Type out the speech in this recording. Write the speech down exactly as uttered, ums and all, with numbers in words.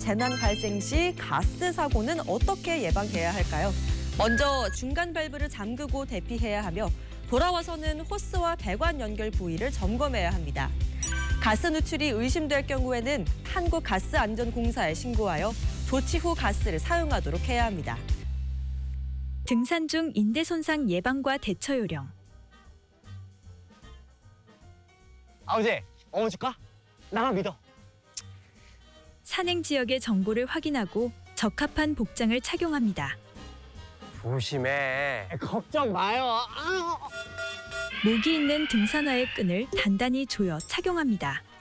재난 발생 시 가스 사고는 어떻게 예방해야 할까요? 먼저 중간 밸브를 잠그고 대피해야 하며 돌아와서는 호스와 배관 연결 부위를 점검해야 합니다. 가스 누출이 의심될 경우에는 한국가스안전공사에 신고하여 조치 후 가스를 사용하도록 해야 합니다. 등산 중 인대 손상 예방과 대처 요령. 아버지, 어머 줄까? 나만 믿어. 산행 지역의 정보를 확인하고 적합한 복장을 착용합니다. 조심해. 걱정 마요. 아. 목이 있는 등산화의 끈을 단단히 조여 착용합니다.